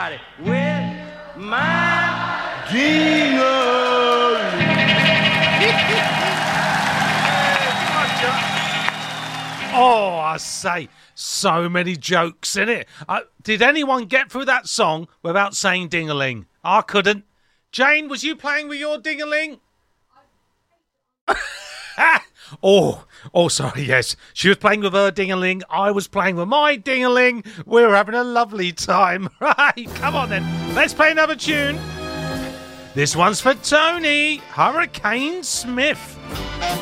everybody with my ding-a-ling. Oh, I say, so many jokes in it. Did anyone get through that song without saying ding-a-ling? I couldn't. Jane, was you playing with your ding-a-ling? Oh, sorry, yes. She was playing with her ding-a-ling. I was playing with my ding-a-ling. We were having a lovely time. Right, come on then. Let's play another tune. This one's for Tony Hurricane Smith.